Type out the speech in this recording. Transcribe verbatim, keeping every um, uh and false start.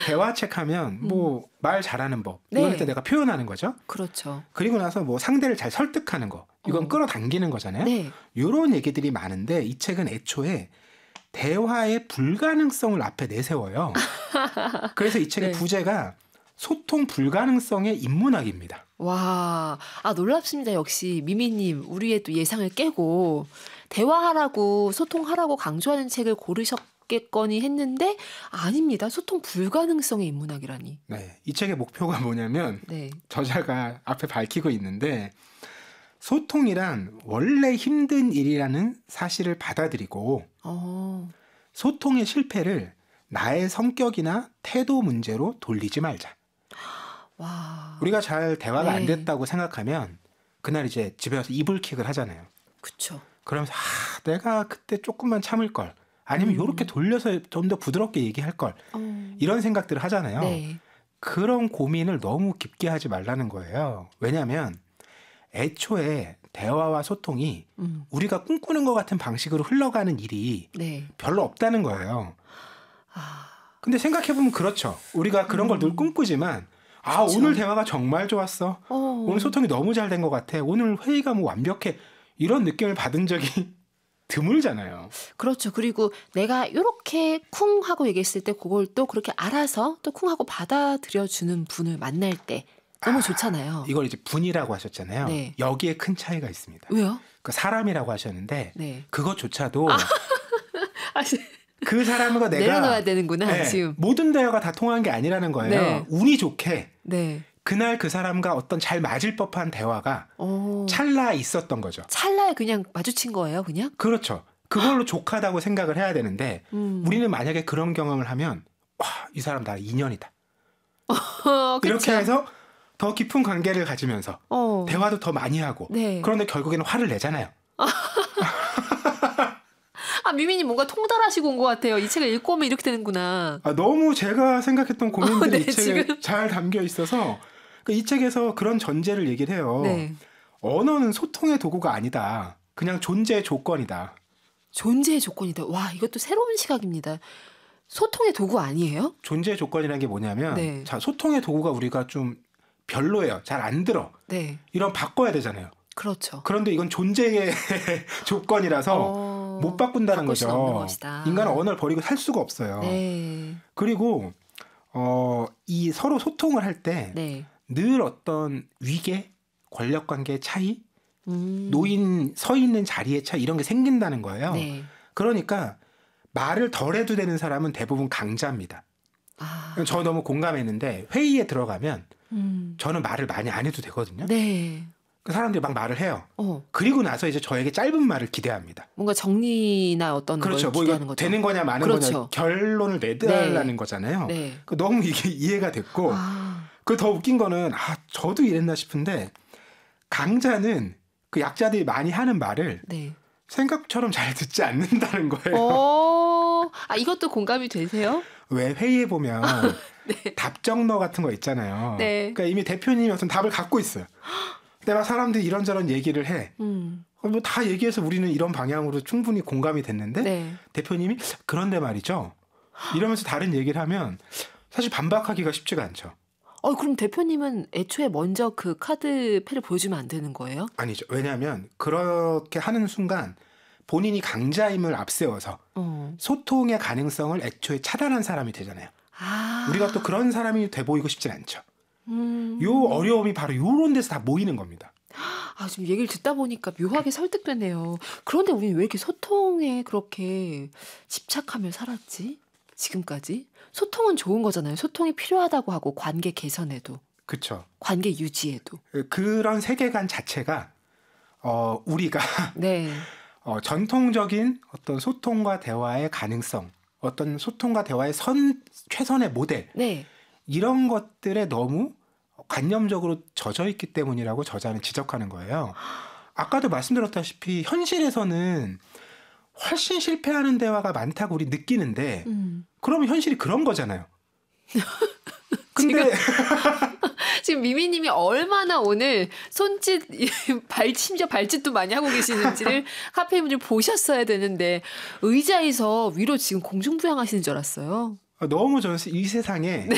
대화책 하면 뭐 말 잘하는 법 네. 이걸 때 내가 표현하는 거죠. 그렇죠. 그리고 나서 뭐 상대를 잘 설득하는 거 이건 어. 끌어당기는 거잖아요. 네. 이런 얘기들이 많은데 이 책은 애초에 대화의 불가능성을 앞에 내세워요. 그래서 이 책의 네. 부제가 소통 불가능성의 인문학입니다. 와, 아 놀랍습니다. 역시 미미님 우리의 또 예상을 깨고 대화하라고 소통하라고 강조하는 책을 고르셨겠거니 했는데 아닙니다. 소통 불가능성의 인문학이라니. 네, 이 책의 목표가 뭐냐면 네. 저자가 앞에 밝히고 있는데 소통이란 원래 힘든 일이라는 사실을 받아들이고 어, 소통의 실패를 나의 성격이나 태도 문제로 돌리지 말자. 와, 우리가 잘 대화가 네. 안 됐다고 생각하면 그날 이제 집에 와서 이불킥을 하잖아요. 그쵸. 그러면서 아, 내가 그때 조금만 참을 걸. 아니면 음. 이렇게 돌려서 좀 더 부드럽게 얘기할 걸. 어, 이런 생각들을 하잖아요. 네. 그런 고민을 너무 깊게 하지 말라는 거예요. 왜냐하면 애초에 대화와 소통이 음, 우리가 꿈꾸는 것 같은 방식으로 흘러가는 일이 네. 별로 없다는 거예요. 아, 근데 생각해보면 그렇죠. 우리가 그런 걸 늘 꿈꾸지만 아 그쵸. 오늘 대화가 정말 좋았어. 어, 오늘 소통이 너무 잘 된 것 같아. 오늘 회의가 뭐 완벽해. 이런 느낌을 받은 적이 드물잖아요. 그렇죠. 그리고 내가 이렇게 쿵 하고 얘기했을 때 그걸 또 그렇게 알아서 또 쿵 하고 받아들여주는 분을 만날 때 너무 아, 좋잖아요. 이걸 이제 분이라고 하셨잖아요. 네. 여기에 큰 차이가 있습니다. 왜요? 그 사람이라고 하셨는데 네. 그것조차도 아, 그 사람과 내가 내려놔야 되는구나 네, 지금. 모든 대화가 다 통한 게 아니라는 거예요. 네. 운이 좋게 네. 그날 그 사람과 어떤 잘 맞을 법한 대화가 어, 찰나 있었던 거죠. 찰나에 그냥 마주친 거예요, 그냥? 그렇죠. 그걸로 족하다고 생각을 해야 되는데 음. 우리는 만약에 그런 경험을 하면 와, 이 사람 나랑 인연이다. 어, 그쵸. 이렇게 해서 더 깊은 관계를 가지면서 어. 대화도 더 많이 하고 네. 그런데 결국에는 화를 내잖아요. 아, 미미님 뭔가 통달하시고 온 것 같아요. 이 책을 읽고 오면 이렇게 되는구나. 아, 너무 제가 생각했던 고민들이 어, 네, 이 책에 지금. 잘 담겨 있어서 그러니까 이 책에서 그런 전제를 얘기를 해요. 네. 언어는 소통의 도구가 아니다. 그냥 존재의 조건이다. 존재의 조건이다. 와, 이것도 새로운 시각입니다. 소통의 도구 아니에요? 존재의 조건이라는 게 뭐냐면 네. 자, 소통의 도구가 우리가 좀 별로예요. 잘 안 들어. 네. 이런 바꿔야 되잖아요. 그렇죠. 그런데 이건 존재의 조건이라서 어, 못 바꾼다는 바꿀 수는 없는 거죠. 것이다. 인간은 언어를 버리고 살 수가 없어요. 네. 그리고 어, 이 서로 소통을 할 때 늘 네. 어떤 위계, 권력관계의 차이, 음. 노인 서 있는 자리의 차이 이런 게 생긴다는 거예요. 네. 그러니까 말을 덜 해도 되는 사람은 대부분 강자입니다. 아. 저 너무 공감했는데 회의에 들어가면 음. 저는 말을 많이 안 해도 되거든요. 네. 그 사람들이 막 말을 해요. 어. 그리고 나서 이제 저에게 짧은 말을 기대합니다. 뭔가 정리나 어떤 그렇죠. 걸 뭐 기대하는 이거 거죠. 되는 거냐 마는 그렇죠. 거냐 결론을 내달라는 네. 거잖아요. 네. 그 너무 이게 이해가 됐고 아. 그 더 웃긴 거는 아 저도 이랬나 싶은데 강자는 그 약자들이 많이 하는 말을 네. 생각처럼 잘 듣지 않는다는 거예요. 어. 아, 이것도 공감이 되세요? 왜 회의에 보면 네. 답정너 같은 거 있잖아요. 네. 그러니까 이미 대표님이 어떤 답을 갖고 있어요. 근데 막 사람들이 이런저런 얘기를 해. 음. 뭐 다 얘기해서 우리는 이런 방향으로 충분히 공감이 됐는데 네. 대표님이 그런데 말이죠. 이러면서 다른 얘기를 하면 사실 반박하기가 쉽지가 않죠. 어, 그럼 대표님은 애초에 먼저 그 카드패를 보여주면 안 되는 거예요? 아니죠. 왜냐하면 그렇게 하는 순간 본인이 강자임을 앞세워서 어. 소통의 가능성을 애초에 차단한 사람이 되잖아요. 아. 우리가 또 그런 사람이 돼 보이고 싶진 않죠. 음. 요 어려움이 바로 요런 데서 다 모이는 겁니다. 아, 지금 얘기를 듣다 보니까 묘하게 설득되네요. 그런데 우리는 왜 이렇게 소통에 그렇게 집착하며 살았지? 지금까지? 소통은 좋은 거잖아요. 소통이 필요하다고 하고 관계 개선에도. 그렇죠. 관계 유지에도. 그런 세계관 자체가 어, 우리가 네. 어, 전통적인 어떤 소통과 대화의 가능성, 어떤 소통과 대화의 선 최선의 모델 네. 이런 것들에 너무 관념적으로 젖어 있기 때문이라고 저자는 지적하는 거예요. 아까도 말씀드렸다시피 현실에서는 훨씬 실패하는 대화가 많다고 우리 느끼는데 음. 그러면 현실이 그런 거잖아요. 근데 지금 미미님이 얼마나 오늘 손짓, 발, 심지어 발짓도 많이 하고 계시는지를 카페인분들 보셨어야 되는데 의자에서 위로 지금 공중부양하시는 줄 알았어요. 너무 저는 이 세상에 네.